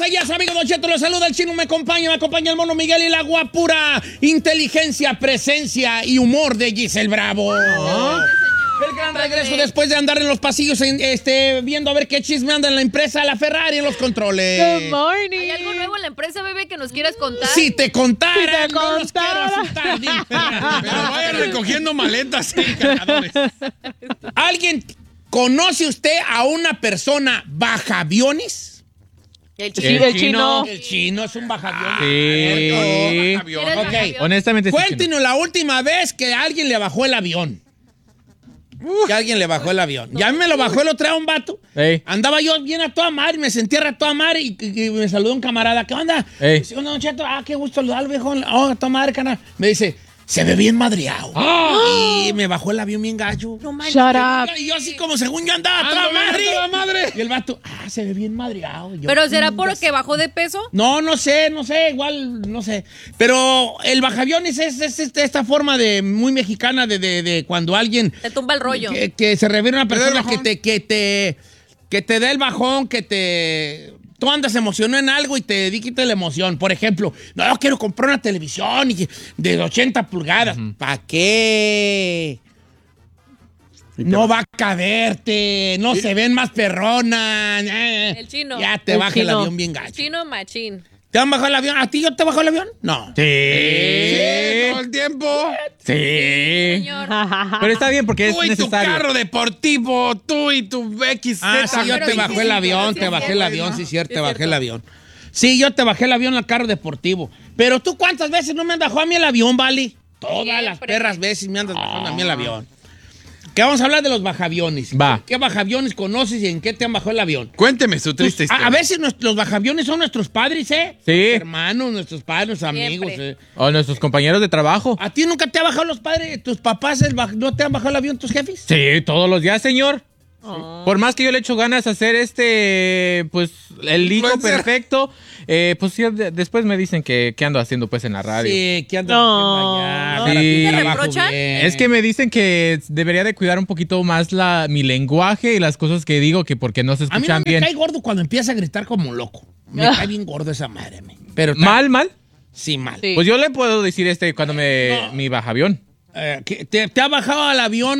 buenos días, amigos. Don Cheto, los saluda el Chino, me acompaña el Mono Miguel y la guapura inteligencia, presencia y humor de Giselle Bravo. El gran regreso después de andar en los pasillos viendo a ver qué chisme anda en la empresa, la Ferrari en los controles. Good morning. ¿Hay algo nuevo en la empresa, bebé, que nos quieras contar? Si te contara, no los quiero asustar. Pero vayan recogiendo maletas y cargadores. ¿Alguien conoce usted a una persona bajaviones? El chino. El chino es un bajaviones. Sí. ¿Quieres Ok. bajavión? Honestamente, sí. Cuéntenos la última vez que alguien le bajó el avión. Que alguien le bajó el avión. Ya me lo bajó el otro día un vato. Ey. Andaba yo bien a toda madre, me sentía a toda madre y me saludó un camarada. ¿Qué onda? Ey. Dice, Don Cheto, qué gusto saludarlo, viejo. Oh, a toda madre, canal. Me dice, se ve bien madreado. Y me bajó el avión bien gallo. No manches. Shut up. Y yo así como según yo andaba a toda madre. Y el vato, se ve bien madreado. Yo, ¿Pero será porque bajó de peso? no sé, igual, no sé. Pero el bajaviones es esta forma de muy mexicana de cuando alguien Te tumba el rollo. que se refiere a una da el persona bajón. que te da el bajón, tú andas emocionado en algo y te quita la emoción. Por ejemplo, no, yo quiero comprar una televisión de 80 pulgadas. ¿Para qué? No va a caberte, no se ven más perronas. El chino. Ya te El baja el chino. avión bien gacho. Chino machín. ¿Te han bajado el avión? ¿A ti yo te bajó el avión? No. Sí, todo el tiempo. Sí. Señor. Pero está bien porque es Tú y tu necesario. carro deportivo, tú y tu XZ. Sí, yo pero te sí, bajé sí, el sí, avión, sí, te es bajé cierto. el avión, sí, cierto, Sí, te es bajé cierto. el avión. Sí, yo te bajé el avión al carro deportivo. Pero tú, ¿cuántas veces no me han bajado a mí el avión, Vale? Todas las Siempre. perras veces me andas bajando a mí el avión. Que vamos a hablar de los bajaviones. Va. ¿Qué bajaviones conoces y en qué te han bajado el avión? Cuénteme su triste historia. A veces los bajaviones son nuestros padres, ¿eh? Sí. Hermanos, nuestros padres, nuestros amigos. Siempre. O nuestros compañeros de trabajo. ¿A ti nunca te ha bajado los padres, tus papás, no te han bajado el avión tus jefes? Sí, todos los días, señor. Por más que yo le echo ganas a hacer pues, el hijo Influencer. perfecto, pues sí, después me dicen que ando haciendo, pues, en la radio. Sí, que andas No. haciendo allá. Sí. Para ti, ¿Te trabajo reprochan? bien. Es que me dicen que debería de cuidar un poquito más mi lenguaje y las cosas que digo, que porque no se A mí no escuchan me bien. cae gordo cuando empieza a gritar como loco. Me cae bien gordo esa madre. Pero ¿Mal? Sí, mal. Sí. Pues yo le puedo decir cuando mi baja avión. ¿Te ha bajado al avión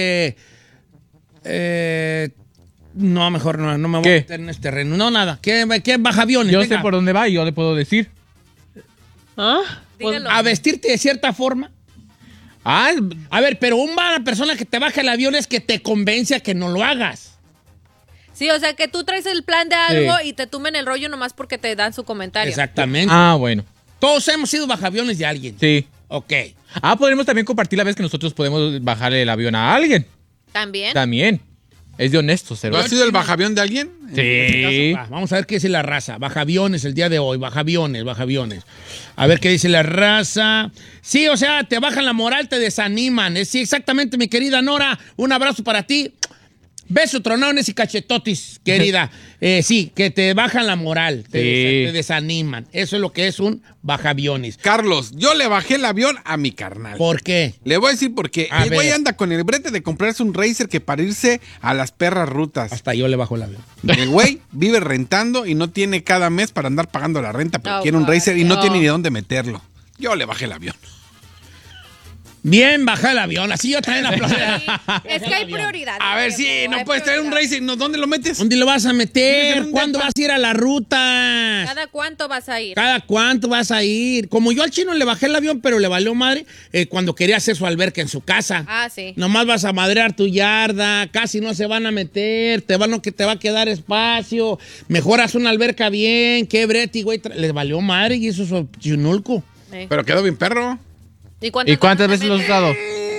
no, mejor no me voy ¿Qué? a meter en este terreno. No, nada. ¿Qué baja aviones? Yo Venga. sé por dónde va y yo le puedo decir. ¿Ah? Dígalo. A vestirte de cierta forma. Ah, A ver, pero una persona que te baja el avión es que te convence a que no lo hagas. Sí, o sea, que tú traes el plan de algo Sí. y te tumben el rollo nomás porque te dan su comentario. Exactamente. bueno. Todos hemos sido bajaviones de alguien. Sí. Ok. Podríamos también compartir la vez que nosotros podemos bajarle el avión a alguien. ¿También? También. Es de honesto, ¿No cero. ha sido el bajavión de alguien? Sí. Va, vamos a ver qué dice la raza. Bajaviones el día de hoy. Bajaviones. A ver qué dice la raza. Sí, o sea, te bajan la moral, te desaniman. Sí, exactamente, mi querida Nora. Un abrazo para ti. Beso, tronones y cachetotis, querida. Sí, que te bajan la moral, te desaniman. Eso es lo que es un bajaviones. Carlos, yo le bajé el avión a mi carnal. ¿Por qué? Le voy a decir por qué. A El güey ver. anda con el brete de comprarse un racer que para irse a las perras rutas. Hasta yo le bajo el avión. El güey vive rentando y no tiene cada mes para andar pagando la renta, pero Oh, quiere un racer y no no. tiene ni dónde meterlo. Yo le bajé el avión. Bien, baja el avión. Así yo también aplaudo. Es que hay prioridades. A ver, sí, no Hay puedes traer un prioridades. racer. ¿No? ¿Dónde lo metes? ¿Dónde lo vas a Vives meter? en un ¿Cuándo depa. vas a ir a las rutas? ¿Cada cuánto vas a ir? ¿Cada cuánto vas a ir? Como yo al chino le bajé el avión, pero le valió madre cuando quería hacer su alberca en su casa. Ah, sí. Nomás vas a madrear tu yarda, casi no se van a meter, te va a quedar espacio. Mejor haz una alberca bien, qué breti, güey. Les valió madre y eso es chinulco. Sí. Pero quedó bien perro. ¿Y cuántas veces lo has usado?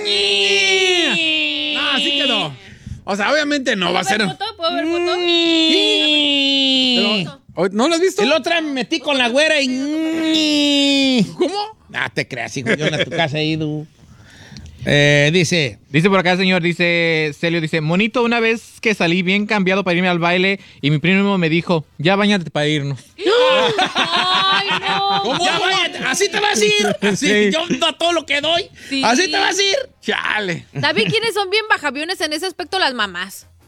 No, así quedó. O sea, obviamente no va a ser. ¿Puedo ver foto? ¿No lo has visto? El otro día me metí con la güera y... ¿Cómo? te creas, hijo, yo en tu casa he ido. Dice... Dice por acá, señor, dice Celio, dice, monito, una vez que salí bien cambiado para irme al baile y mi primo me dijo, ya bañate para irnos. ¡Ay, no! ¿Cómo? Ya váyate, ¿así te vas a ir? Así, Sí. yo a todo lo que doy. Sí. ¿Así te vas a ir? Chale. David, ¿quiénes son bien bajaviones en ese aspecto? Las mamás.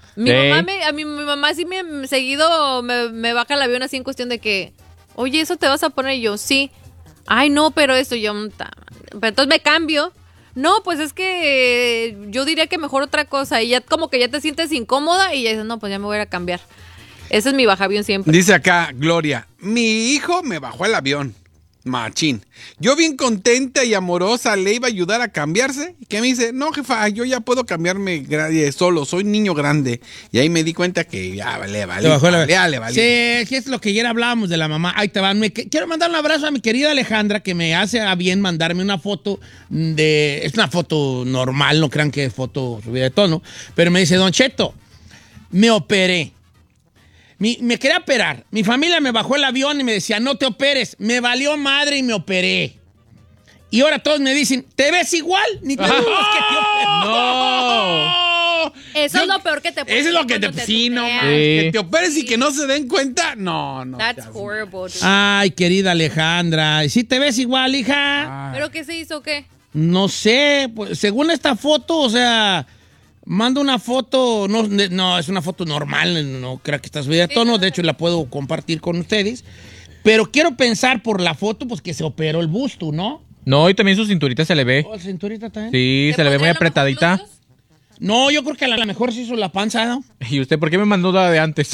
Mi Sí. mi mamá sí me seguido me baja el avión así en cuestión de que, oye, ¿eso te vas a poner? Y yo, sí. Ay, no, pero esto yo... Pero entonces me cambio. No, pues es que yo diría que mejor otra cosa. Y ya como que ya te sientes incómoda y ya dices, no, pues ya me voy a ir a cambiar. Ese es mi baja avión siempre. Dice acá, Gloria, mi hijo me bajó el avión. Machín. Yo bien contenta y amorosa le iba a ayudar a cambiarse. Y que me dice, no, jefa, yo ya puedo cambiarme solo, soy niño grande. Y ahí me di cuenta que ya vale. Te bajó la- Vale. Sí, que es lo que ayer hablábamos de la mamá. Ahí te van. Quiero mandar un abrazo a mi querida Alejandra, que me hace a bien mandarme una foto de... Es una foto normal, no crean que es foto subida de tono. Pero me dice, Don Cheto, me operé. Me quería operar. Mi familia me bajó el avión y me decía, no te operes. Me valió madre y me operé. Y ahora todos me dicen, ¿te ves igual? Ni te digas que te operas. No. Eso es lo peor que te puede Eso es lo que cuando te... Sí, no, tunean. man, Sí. que te operes y que no se den cuenta. No. That's seas- horrible. dude. Ay, querida Alejandra. ¿Sí te ves igual, hija? ¿Pero qué se hizo o qué? No sé, pues, según esta foto, o sea, mando una foto, no, es una foto normal, no creo que está subida de tono, de hecho la puedo compartir con ustedes, pero quiero pensar por la foto, pues que se operó el busto, ¿no? No, y también su cinturita se le ve. ¿O la cinturita también? Sí, ¿Te se le ve muy pondría a lo mejor apretadita. los dos? No, yo creo que a lo mejor se hizo la panza, ¿no? ¿Y usted por qué me mandó la de antes?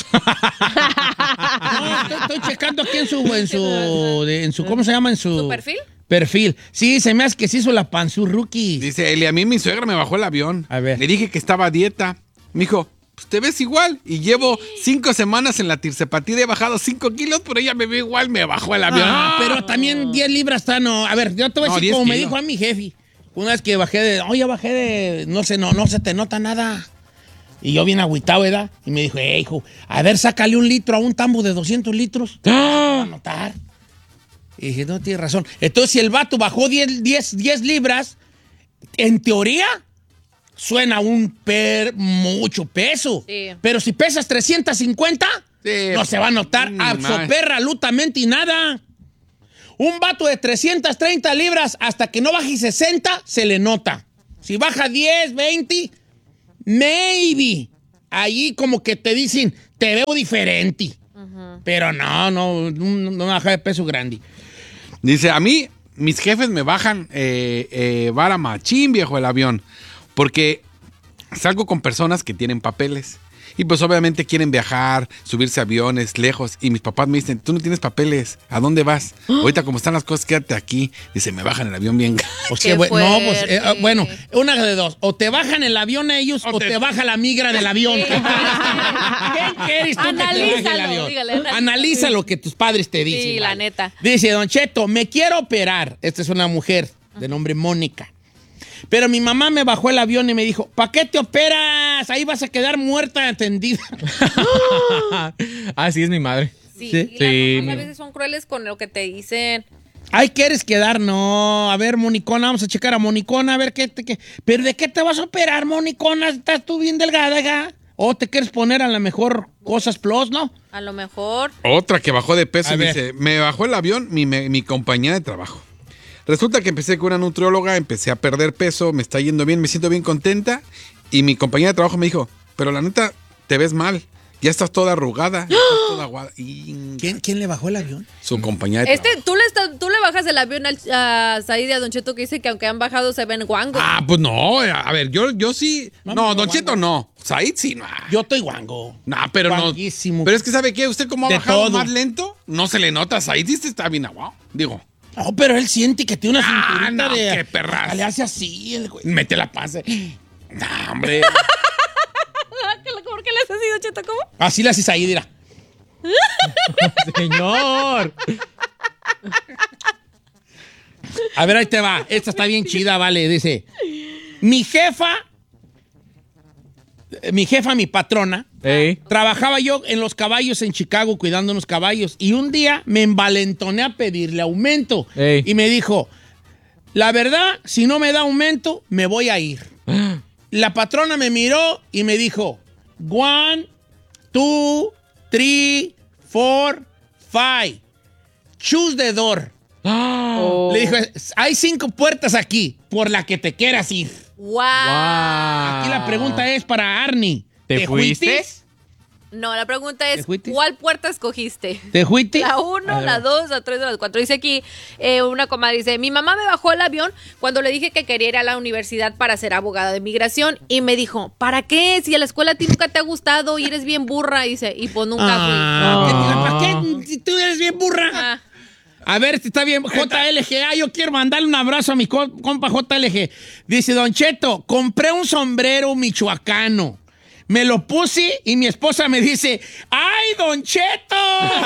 No, estoy checando aquí en su, ¿cómo se llama? En su... ¿Su perfil? Perfil. Sí, se me hace que se hizo la panzurruki. Dice Eli, a mí mi suegra me bajó el avión. A ver. Le dije que estaba a dieta. Me dijo, pues te ves igual. Y llevo 5 semanas en la tirsepatía. He bajado 5 kilos, pero ella me ve igual, me bajó el avión. Ah, pero también 10 libras está, no. A ver, yo te voy a No, decir 10 como me kilos. dijo a mi jefe. Una vez que bajé no se te nota nada. Y yo bien agüitado, ¿verdad? Y me dijo, hijo, a ver, sácale 1 litro a un tambo de 200 litros. Va a notar. Y dije, no, tienes razón. Entonces, si el vato bajó 10 libras, en teoría, suena mucho peso. Sí. Pero si pesas 350, Sí. no se va a notar Ni más. absolutamente nada. Un vato de 330 libras hasta que no baje 60, se le nota. Si baja 10, 20, maybe. Allí como que te dicen, te veo diferente. Pero no baja de peso grande. Dice, a mí, mis jefes me bajan vara machín, viejo, el avión. Porque salgo con personas que tienen papeles. Y pues obviamente quieren viajar, subirse a aviones lejos. Y mis papás me dicen, tú no tienes papeles, ¿a dónde vas? Ahorita como están las cosas, quédate aquí. Dice, me bajan el avión bien. Pues Qué no, pues, fuerte. bueno, una de dos. O te bajan el avión ellos o te baja la migra del avión. ¿Qué quieres tú que te baje el Analízalo, avión? dígale, Analiza lo que tus padres te dicen. Sí, la neta. Dice, Don Cheto, me quiero operar. Esta es una mujer de nombre Mónica. Pero mi mamá me bajó el avión y me dijo, ¿para qué te operas? Ahí vas a quedar muerta tendida. Así es mi madre. Sí, Sí. y las Sí, mamás a mi- veces son crueles con lo que te dicen. Ay, ¿quieres quedar? No. A ver, Monicona, vamos a checar a Monicona, a ver qué. ¿Pero de qué te vas a operar, Monicona? ¿Estás tú bien delgada, hija? ¿O te quieres poner a lo mejor cosas plus, no? A lo mejor. Otra que bajó de peso A y ver. dice, me bajó el avión mi compañía de trabajo. Resulta que empecé con una nutrióloga, empecé a perder peso, me está yendo bien, me siento bien contenta. Y mi compañía de trabajo me dijo, pero la neta, te ves mal. Ya estás toda arrugada, ya estás toda aguada. Y ¿Quién le bajó el avión? su compañía de trabajo. Tú le bajas el avión a Said y a Don Cheto que dice que aunque han bajado se ven guangos. Ah, pues no, a ver, yo sí. No, No, no, Don guango. Cheto no. Said sí, no. Yo estoy guango. No, pero Guanguísimo. no. Pero es que ¿sabe qué? Usted como ha De bajado todo. más lento, no se le nota. Said sí está bien aguado. Digo, No, pero él siente que tiene una cinturita no, de... qué perras. Le hace así el güey. mete la pase. No, hombre. ¿Por qué le has así, Don Cheto? ¿Cómo? Así le haces ahí, dirá. Señor. A ver, ahí te va. Esta está bien chida, vale. Dice, mi jefa, mi patrona, Ey. trabajaba yo en los caballos en Chicago cuidando unos caballos y un día me envalentoné a pedirle aumento. Ey. Y me dijo, la verdad, si no me da aumento, me voy a ir. La patrona me miró y me dijo, 1, 2, 3, 4, 5. Choose the door. Oh. Le dijo, hay 5 puertas aquí por la que te quieras ir. ¡Wow! Aquí la pregunta es para Arnie. ¿Te fuiste? No, la pregunta ¿Te es, fuiste? ¿cuál puerta escogiste? ¿Te fuiste? La 1, la 2, la 3, la 4. Dice aquí, una comadre dice, mi mamá me bajó el avión cuando le dije que quería ir a la universidad para ser abogada de migración y me dijo, ¿para qué? Si a la escuela a ti nunca te ha gustado y eres bien burra, dice, y pues nunca ¿Para qué? Si tú eres bien burra. fui. Ah, A ver, si está bien, JLG. Yo quiero mandarle un abrazo a mi compa JLG. Dice, Don Cheto, compré un sombrero michoacano. Me lo puse y mi esposa me dice, ¡ay, Don Cheto!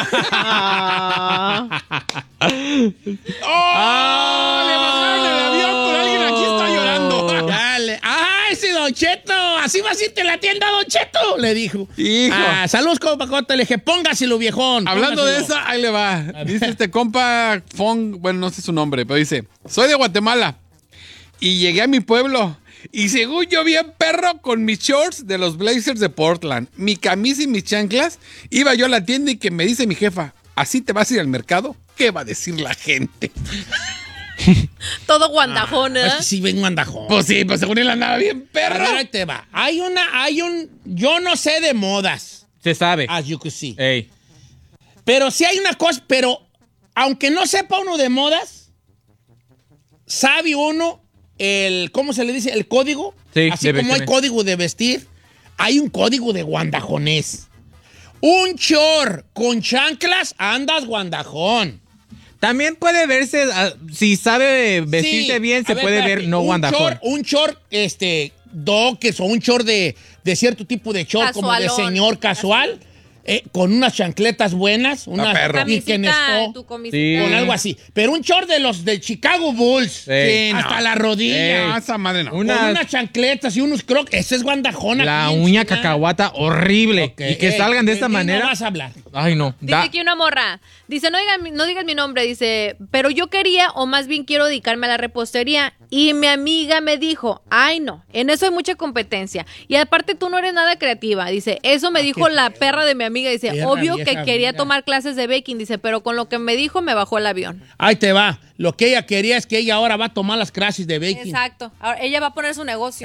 ¡Oh! Le bajaron el avión por alguien aquí está llorando. Dale. ¡Ay, sí, Don Cheto! ¿Así vas a irte a la tienda, Don Cheto? Le dijo. Hijo. Saludos, compa JLG. Póngaselo, viejón. Hablando de póngaselo. esa, ahí le va. Dice este compa Fong, bueno, no sé su nombre, pero dice, soy de Guatemala y llegué a mi pueblo y según yo bien perro con mis shorts de los Blazers de Portland, mi camisa y mis chanclas, iba yo a la tienda y que me dice mi jefa, ¿así te vas a ir al mercado? ¿Qué va a decir la gente? todo guandajón, ¿eh? Es que sí, vengo andajón. Pues sí, pues según él andaba bien A perro. ver, ahí te va. Yo no sé de modas, Se sabe. as you can see. Ey. Pero sí hay una cosa, pero aunque no sepa uno de modas, sabe uno ¿cómo se le dice? El código. Sí, Así de como hay vestir. código de vestir, hay un código de guandajonés. Un short con chanclas, andas guandajón. También puede verse, si sabe vestirse Sí. bien, se A ver, puede espérate. ver no guandajón. Un short, dockers o un short de cierto tipo de short, como de Casualón. señor casual, con unas chancletas buenas, unas perro. Camisita, tu camisita. Sí. con algo así. Pero un short de los del Chicago Bulls, Sí, hasta no. la rodilla, No, esa madre no. con unas chancletas y unos crocs. Ese es guandajón. La aquí en uña China. cacahuata horrible. Ok, Y que salgan de esta mí manera. No vas a hablar. Ay, no. Dice aquí una morra. Dice, no digas mi nombre. Dice, pero yo quería, o más bien quiero dedicarme a la repostería. Y mi amiga me dijo, ay, no, en eso hay mucha competencia. Y aparte tú no eres nada creativa. Dice, eso me dijo la perra de mi amiga. Dice, Perra obvio vieja que quería amiga. tomar clases de baking. Dice, pero con lo que me dijo me bajó el avión. Ahí te va. Lo que ella quería es que ella ahora va a tomar las clases de baking. Exacto. Ahora, ella va a poner su negocio.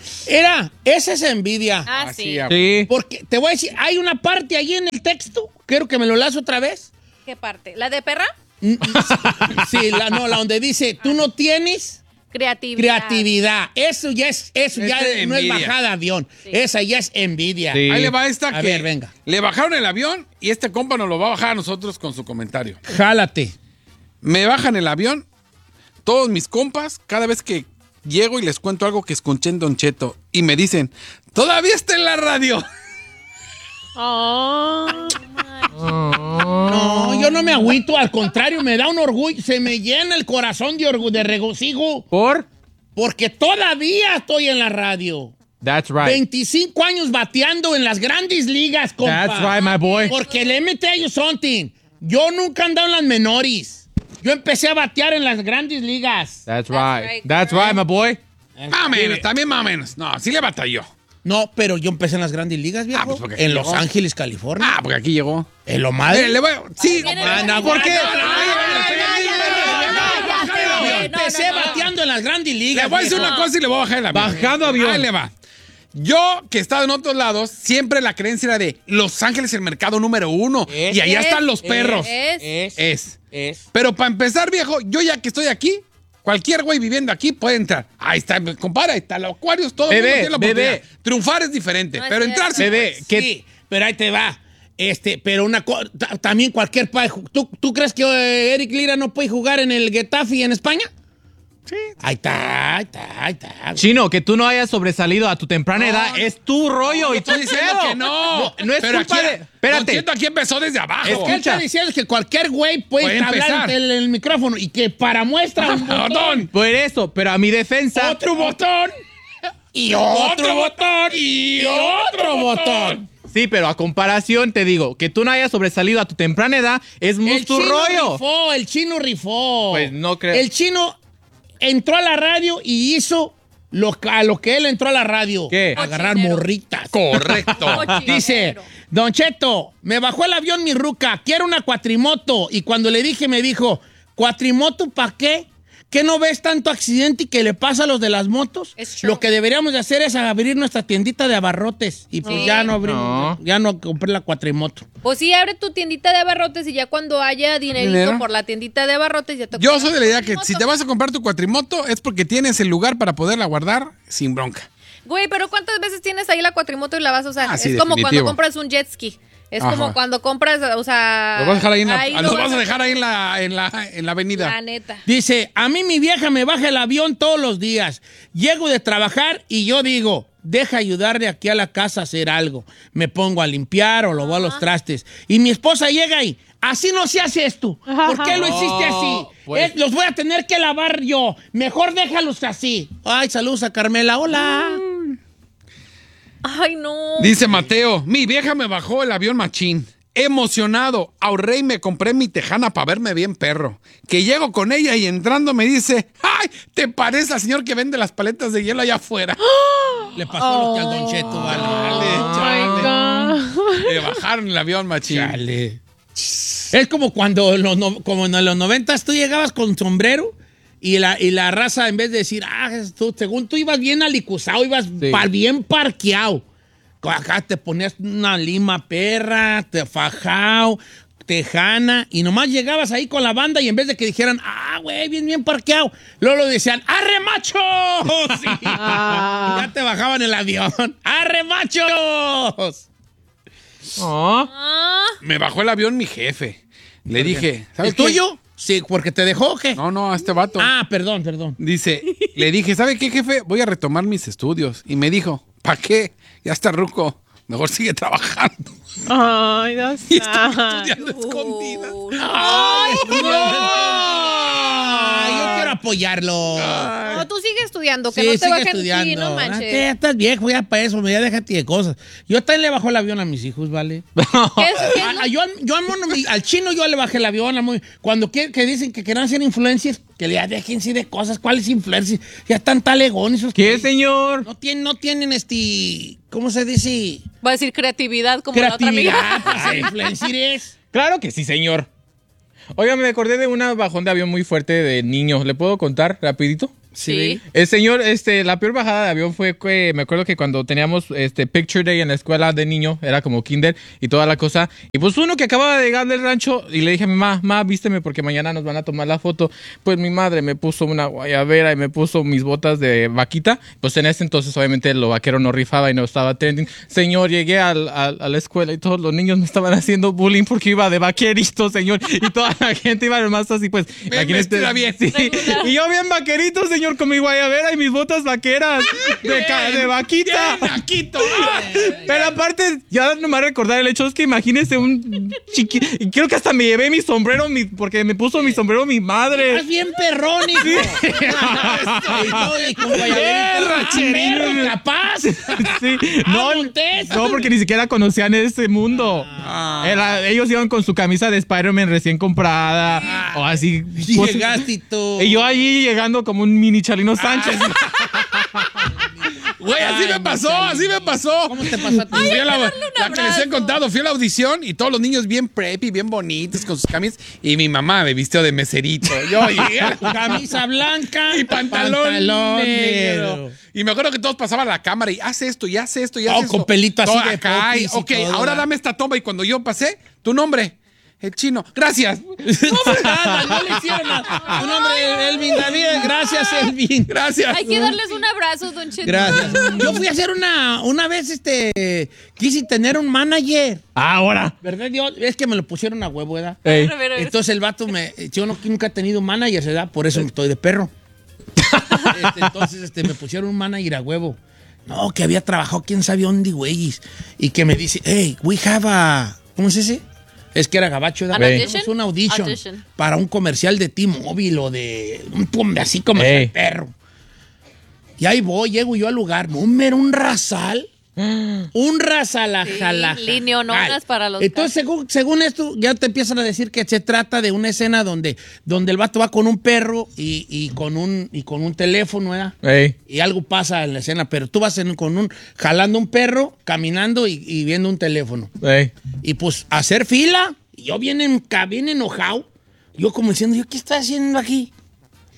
Esa es envidia. Sí. Sí. Porque te voy a decir, hay una parte ahí en el texto, quiero que me lo leas otra vez. ¿Qué parte? ¿La de perra? Sí, la donde dice, tú no tienes creatividad. Eso ya no es envidia. bajada de avión. Esa ya es envidia. Sí. Ahí le va esta A que ver, venga. le bajaron el avión y este compa nos lo va a bajar a nosotros con su comentario. Jálate. Me bajan el avión, todos mis compas, cada vez que llego y les cuento algo que escuché en Don Cheto y me dicen, todavía está en la radio. No, yo no me agüito, al contrario, me da un orgullo, se me llena el corazón de regocijo, ¿Por? porque todavía estoy en la radio. That's right. 25 años bateando en las grandes ligas, compa. That's right, my boy. Porque let me tell you something. Yo nunca he andado en las menores. Yo empecé a batear en las grandes ligas. That's right. right. That's right, my boy. Más o menos, también más o menos. No, sí le batalló. No, pero yo empecé en las grandes ligas, viejo. pues porque aquí en Los llegó. Ángeles, California. Ah, porque aquí llegó. En lo madre. Le voy, sí, También ¿por qué? Yo empecé bateando en las grandes ligas. Le voy a decir viejo. una cosa y le voy a bajar el avión. Bajando avión. Ahí le va. Yo, que he estado en otros lados, siempre la creencia era de Los Ángeles el mercado número 1. Es. Y allá Es. están los perros. Es. Es. Pero para empezar, viejo, yo ya que estoy aquí, cualquier güey viviendo aquí puede entrar. Ahí está, compadre, ahí está los acuarios, todo el mundo Bebé, tiene la oportunidad. bebé. Triunfar es diferente, No es pero cierto. entrar sí. Bebé, ¿qué? Sí, pero ahí te va. Pero también cualquier país. ¿Tú crees que Eric Lira no puede jugar en el Getafe en España? Sí. Ahí está. Chino, que tú no hayas sobresalido a tu temprana edad es tu rollo y tú Estoy diciendo que no. No es pero culpa aquí, de... Espérate. Don Cheto aquí empezó desde abajo. Es que él está diciendo que cualquier güey puede Puede hablar empezar. en el micrófono y que para muestra un botón, Por eso, pero a mi defensa... otro botón y otro botón y otro botón. Sí, pero a comparación te digo, que tú no hayas sobresalido a tu temprana edad es El tu rollo. el chino rifó. Pues no creo. El chino entró a la radio y hizo a lo que él entró a la radio. ¿Qué? Agarrar Cochinero. morritas. Correcto. Cochinero. Dice, Don Cheto, me bajó el avión mi ruca, quiero una cuatrimoto. Y cuando le dije, me dijo, ¿cuatrimoto para qué? ¿Qué no ves tanto accidente y que le pasa a los de las motos? Es true. Lo que deberíamos de hacer es abrir nuestra tiendita de abarrotes y pues Sí. ya no abrimos, ya no compré la cuatrimoto. Pues sí, abre tu tiendita de abarrotes y ya cuando haya dinerito ¿Dinero? por la tiendita de abarrotes ya te Yo compras soy de la idea que tu si te moto. vas a comprar tu cuatrimoto es porque tienes el lugar para poderla guardar sin bronca. Güey, pero ¿cuántas veces tienes ahí la cuatrimoto y la vas a usar? Ah, sí, es como definitivo. cuando compras un jet ski. Es Ajá. como cuando compras, o sea... Lo vas a dejar ahí lo lo vas a dejar ahí en la avenida. La neta. Dice, a mí mi vieja me baja el avión todos los días. Llego de trabajar y yo digo, deja ayudarle aquí a la casa a hacer algo. Me pongo a limpiar o lo voy a los trastes. Y mi esposa llega y, así no se hace esto. ¿Por qué lo hiciste así? pues. Los voy a tener que lavar yo. Mejor déjalos así. Ay, saludos a Carmela. Hola. Ay, no. Dice Mateo, mi vieja me bajó el avión machín. Emocionado, ahorré y me compré mi tejana para verme bien perro. Que llego con ella y entrando me dice, ¡ay! ¿Te parece al señor que vende las paletas de hielo allá afuera? Le pasó lo que al Don Cheto, vale. Le bajaron el avión machín. Chale. Es como cuando como en los 90s tú llegabas con sombrero y la raza, en vez de decir, según tú ibas bien alicuzado, ibas bien parqueado. Acá te ponías una lima perra, te fajao, tejana, y nomás llegabas ahí con la banda y en vez de que dijeran, güey, bien parqueado, luego decían, ¡arre, machos! Sí. Y ya te bajaban el avión. ¡Arre, machos! Oh. Me bajó el avión mi jefe. Le dije, ¿sabes ¿El tuyo? Sí, porque te dejó, ¿o qué? No, a este vato. Perdón. Dice, le dije, ¿sabe qué, jefe? Voy a retomar mis estudios. Y me dijo, ¿para qué? Ya está ruco. Mejor sigue trabajando. Ay, no Y está sé. estudiando escondidas. ¡Ay, yo quiero apoyarlo. No, tú sigue estudiando, que Sí, no te sigue bajen. estudiando. Sí, no manches. Ya estás viejo, ya para eso, ya déjate de cosas. Yo también le bajo el avión a mis hijos, ¿vale? ¿Qué es lo- Yo al chino yo le bajé el avión. Cuando que dicen que quieren ser influencers, que le déjense de cosas. ¿Cuáles influencers? Ya están talegones esos. ¿Qué, señor? No tienen ¿cómo se dice? Va a decir creatividad como la otra Creatividad amiga. para ser influencers. Claro que sí, señor. Oiga, me acordé de una bajón de avión muy fuerte de niño. ¿Le puedo contar rapidito? Sí. El señor, la peor bajada de avión fue que me acuerdo que cuando teníamos Picture Day en la escuela de niño, era como kinder y toda la cosa. Y pues uno que acababa de llegar del rancho y le dije a mi mamá, vísteme porque mañana nos van a tomar la foto. Pues mi madre me puso una guayabera y me puso mis botas de vaquita. Pues en ese entonces obviamente lo vaquero no rifaba y no estaba trending. Señor, llegué a la escuela y todos los niños me estaban haciendo bullying porque iba de vaquerito, señor. Y toda la gente iba más así, pues. vestida bien. Sí. Y yo bien vaquerito, señor, con mi guayabera y mis botas vaqueras de vaquita. Bien, vaquito. Pero aparte, ya nomás recordar el hecho es que imagínese un chiquito. Y creo que hasta me llevé mi sombrero, porque me puso mi sombrero mi madre. Estás bien perrón, hijo. Y con guayaberita, chimero, capaz. Sí. No, Montes. no, porque ni siquiera conocían ese mundo. Ellos iban con su camisa de Spider-Man recién comprada. O así. pues, Llegaste y tú. y yo allí llegando como un mini Chalino Sánchez. Güey, así me pasó. ¿Cómo te pasó a ti? Fui a la un que les he abrazo. contado, fui a la audición y todos los niños bien preppy, bien bonitos con sus camisas. Y mi mamá me vistió de meserito. Yo llegué a la Camisa blanca y pantalón negro. negro. Y me acuerdo que todos pasaban a la cámara y haz esto, y haz esto, y haz Oh, esto. con pelito así Todo de acá. popis y Ok, todo, ahora ¿verdad? dame esta toma. Y cuando yo pasé, tu nombre, el chino. Gracias. No le hicieron nada. Tu nombre, Elvin David. Gracias, Elvin. Gracias. Hay que darles un abrazo, Don Cheto. Gracias. Yo fui a hacer una vez, quise tener un manager. Ahora. ¿Verdad? Es que me lo pusieron a huevo, ¿verdad? Ey. Entonces el vato yo nunca he tenido un manager, ¿verdad? Por eso estoy de perro. Entonces me pusieron un manager a huevo. No, que había trabajado quién sabe dónde, güeyes. Y que me dice, hey, we have ¿cómo se dice? Es que era gabacho, ¿verdad? ¿An audition? Tenemos una audition, Audition. para un comercial de T-Mobile o de un pum, así como Ey. el perro. Y ahí voy, llego yo al lugar, número un rasal. Un rasal, Sí, jala. lineononas para los Entonces, según esto, ya te empiezan a decir que se trata de una escena donde el vato va con un perro y con un teléfono, ¿verdad? Ey. Y algo pasa en la escena, pero tú vas jalando un perro, caminando y viendo un teléfono. Ey. Y pues hacer fila, y yo bien enojado, yo como diciendo, ¿yo qué estoy haciendo aquí?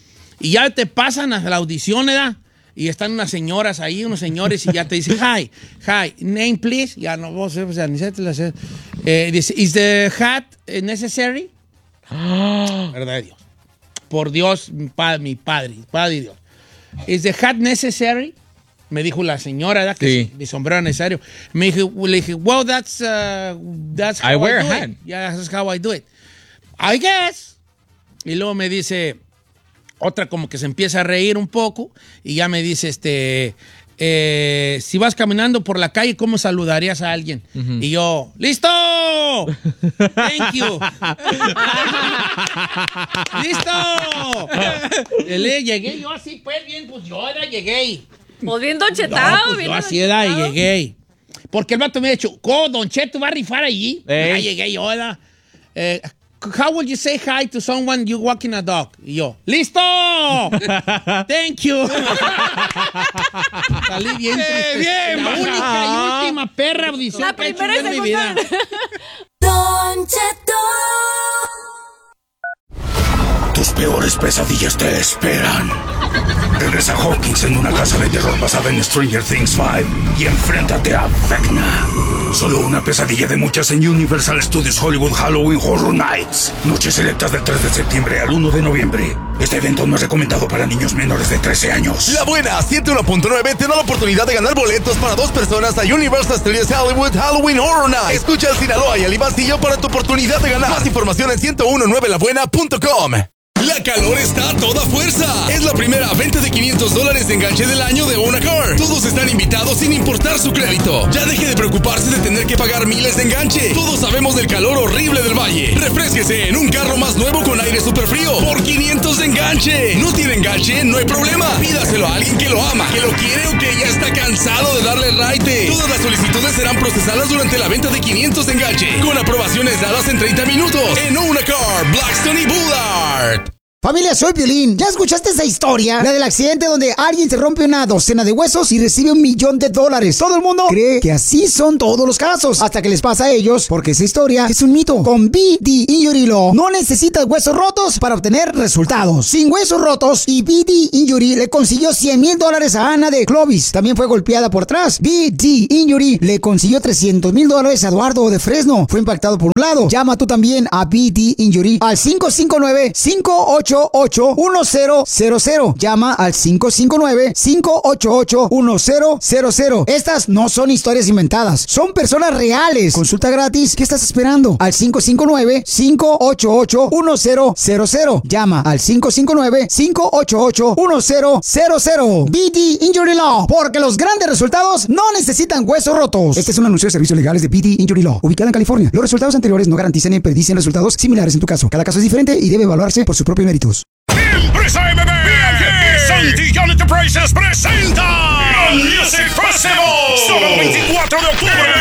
Y ya te pasan a la audición, ¿verdad? Y están unas señoras ahí, unos señores, y ya te dicen, hi, name please. Ya no, vos, o sea, ni sé, dice, is the hat necessary? Verdad de Dios. Por Dios, mi padre y Dios. Is the hat necessary? Me dijo la señora, ¿verdad? Que Sí. mi sombrero era necesario. Le dije, well, that's how I wear a do hat. it. Yeah, that's how I do it. I guess. Y luego me dice, otra como que se empieza a reír un poco, y ya me dice, si vas caminando por la calle, ¿cómo saludarías a alguien? Y yo, ¡listo! Thank you. ¡Listo! Llegué yo así, pues, bien, pues yo llegué. Pues bien Don Chetao, No, pues bien yo Don así era y Chetao. llegué. Porque el vato me ha dicho, Don Cheto va a rifar allí. Ey. Ya llegué yo, ¿verdad? How would you say hi to someone you walking a dog? Y yo, ¡listo! Thank you. Salí bien triste. bien, La única y última perra audición La que he hecho primera y en mi vida. segunda. Don Cheto. Tus peores pesadillas te esperan. Regresa Hawkins en una casa de terror basada en Stranger Things 5 y enfréntate a Vecna. Solo una pesadilla de muchas en Universal Studios Hollywood Halloween Horror Nights. Noches selectas del 3 de septiembre al 1 de noviembre. Este evento no es recomendado para niños menores de 13 años. La Buena 101.9 te da la oportunidad de ganar boletos para 2 personas a Universal Studios Hollywood Halloween Horror Nights. Escucha al Sinaloa y al Ibastillo para tu oportunidad de ganar. Más información en 1019labuena.com. La calor está a toda fuerza. Es la primera venta de $500 de enganche del año de Own a Car. Todos están invitados sin importar su crédito. Ya deje de preocuparse de tener que pagar miles de enganche. Todos sabemos del calor horrible del valle. Refrésquese en un carro más nuevo con aire súper frío por $500 de enganche. ¿No tiene enganche? No hay problema. Pídaselo a alguien que lo ama, que lo quiere o que ya está cansado de darle raite. Todas las solicitudes serán procesadas durante la venta de $500 de enganche, con aprobaciones dadas en 30 minutos en Own a Car, Blackstone y Bullard. Familia, soy Piolín. ¿Ya escuchaste esa historia? La del accidente donde alguien se rompe una docena de huesos y recibe $1 millón. Todo el mundo cree que así son todos los casos, hasta que les pasa a ellos, porque esa historia es un mito. Con BD Injury Law no necesitas huesos rotos para obtener resultados. Sin huesos rotos, y BD Injury le consiguió $100,000 a Ana de Clovis. También fue golpeada por atrás. BD Injury le consiguió $300,000 a Eduardo de Fresno. Fue impactado por un lado. Llama tú también a BD Injury al 559-588-1000. Llama al 559-588-1000. Estas no son historias inventadas, son personas reales. Consulta gratis. ¿Qué estás esperando? Al 559-588-1000. Llama al 559-588-1000. BD Injury Law, porque los grandes resultados no necesitan huesos rotos. Este es un anuncio de servicios legales de BD Injury Law, ubicada en California. Los resultados anteriores no garantizan ni predicen resultados similares en tu caso. Cada caso es diferente y debe evaluarse por su propio méritos. Empresa MB Santillán Enterprises presenta el Music Festival. Solo el 24 de octubre